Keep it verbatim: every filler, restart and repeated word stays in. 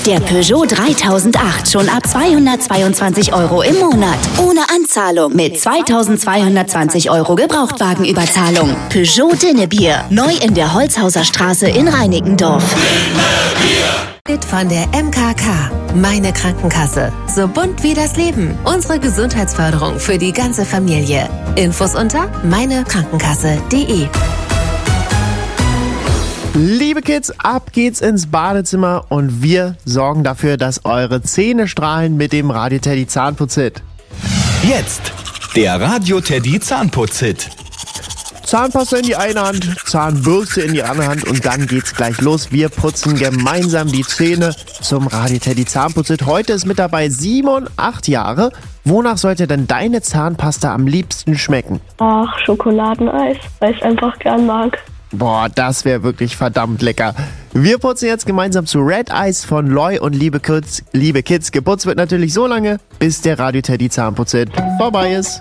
Der Peugeot dreitausendacht schon ab zweihundertzweiundzwanzig Euro im Monat. Ohne Anzahlung mit zweitausendzweihundertzwanzig Euro Gebrauchtwagenüberzahlung. Peugeot Dinnebier. Neu in der Holzhauser Straße in Reinickendorf. Von der M K K. Meine Krankenkasse. So bunt wie das Leben. Unsere Gesundheitsförderung für die ganze Familie. Infos unter meinekrankenkasse punkt de. Liebe Kids, ab geht's ins Badezimmer und wir sorgen dafür, dass eure Zähne strahlen mit dem Radio Teddy Zahnputz-Hit. Jetzt der Radio Teddy Zahnputz-Hit. Zahnpasta in die eine Hand, Zahnbürste in die andere Hand und dann geht's gleich los. Wir putzen gemeinsam die Zähne zum Radio Teddy Zahnputz-Hit. Heute ist mit dabei Simon, acht Jahre. Wonach sollte denn deine Zahnpasta am liebsten schmecken? Ach, Schokoladeneis, weil ich es einfach gern mag. Boah, das wäre wirklich verdammt lecker. Wir putzen jetzt gemeinsam zu Red Eyes von Loy und liebe Kids. Liebe Kids, geputzt wird natürlich so lange, bis der Radio Teddy Zahnputz-Hit vorbei ist.